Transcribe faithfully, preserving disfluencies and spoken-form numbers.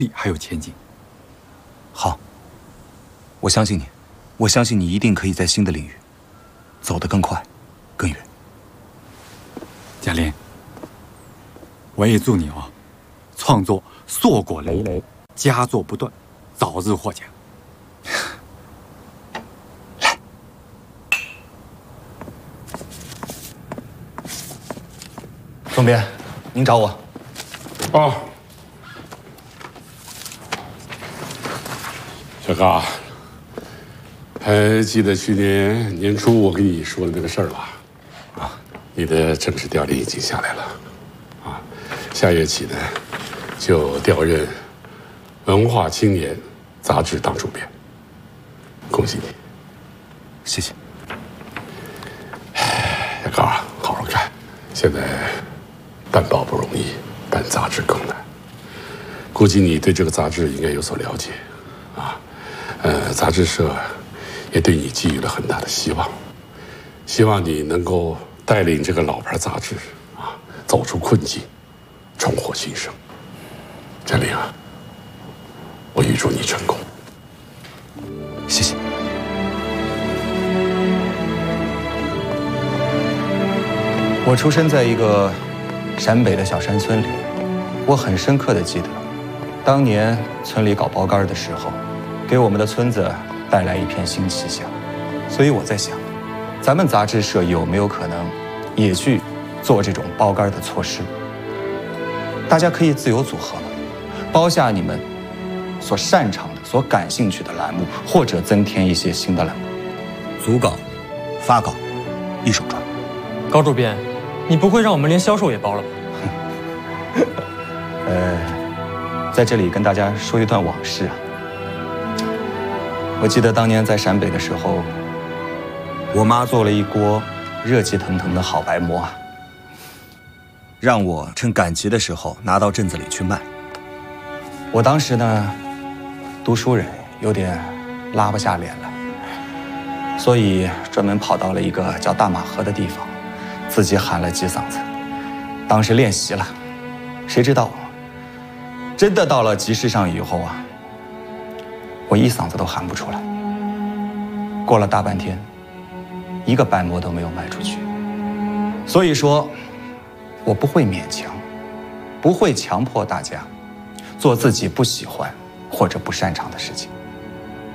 里还有前景。 好，我相信你，我相信你一定可以在新的领域走得更快、更远。 贾琏，我也祝你啊，创作硕果累累，佳作不断，早日获奖。 来，总编，您找我。 哦，小刚，还记得去年年初我跟你说的那个事儿吧？啊，你的正式调令已经下来了，啊，下月起呢，就调任《文化青年》杂志当主编。恭喜你！ 谢谢。 小刚啊，好好干，现在办报不容易。办杂志更难，估计你对这个杂志应该有所了解，啊，呃，杂志社也对你寄予了很大的希望，希望你能够带领这个老牌杂志啊走出困境，重获新生。贾琏啊，我预祝你成功。 谢谢。我出生在一个陕北的小山村里。我很深刻地记得，当年村里搞包干的时候，给我们的村子带来一片新气象。所以我在想，咱们杂志社有没有可能也去做这种包干的措施？大家可以自由组合嘛，包下你们所擅长的、所感兴趣的栏目，或者增添一些新的栏目。组稿、发稿，一手抓。 高主编，你不会让我们连销售也包了吧？ 呃，在这里跟大家说一段往事啊。我记得当年在陕北的时候，我妈做了一锅热气腾腾的好白馍啊，让我趁赶集的时候拿到镇子里去卖。我当时呢，读书人有点拉不下脸了，所以专门跑到了一个叫大马河的地方，自己喊了几嗓子，当时练习了。谁知道真的到了集市上以后啊，我一嗓子都喊不出来。过了大半天，一个白馍都没有卖出去。所以说，我不会勉强，不会强迫大家做自己不喜欢或者不擅长的事情。